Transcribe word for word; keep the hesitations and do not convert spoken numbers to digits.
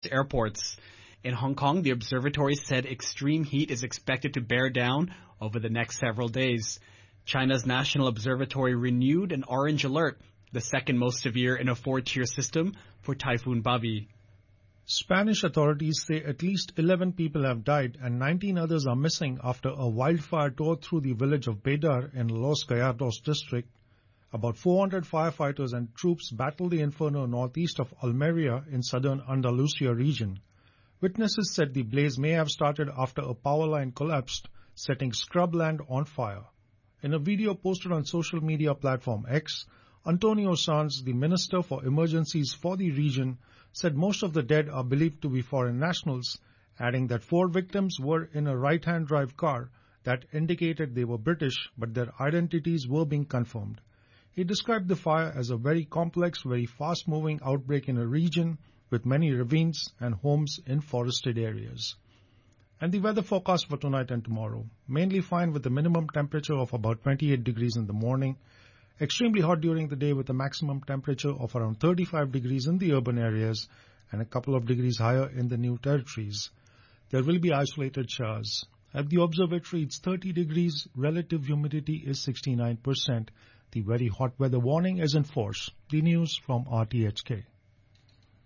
airports. In Hong Kong, the observatory said extreme heat is expected to bear down over the next several days. China's National Observatory renewed an orange alert, the second most severe in a four-tier system for Typhoon Bavi. Spanish authorities say at least eleven people have died and nineteen others are missing after a wildfire tore through the village of Bedar in Los Gallardos district. About four hundred firefighters and troops battled the inferno northeast of Almeria in southern Andalusia region. Witnesses said the blaze may have started after a power line collapsed, setting scrubland on fire. In a video posted on social media platform X, Antonio Sanz, the Minister for Emergencies for the region, said most of the dead are believed to be foreign nationals, adding that four victims were in a right-hand drive car that indicated they were British, but their identities were being confirmed. He described the fire as a very complex, very fast-moving outbreak in a region with many ravines and homes in forested areas. And the weather forecast for tonight and tomorrow. Mainly fine with a minimum temperature of about twenty-eight degrees in the morning. Extremely hot during the day with a maximum temperature of around thirty-five degrees in the urban areas and a couple of degrees higher in the new territories. There will be isolated showers. At the observatory, it's thirty degrees. Relative humidity is sixty-nine percent. The very hot weather warning is in force. The news from R T H K.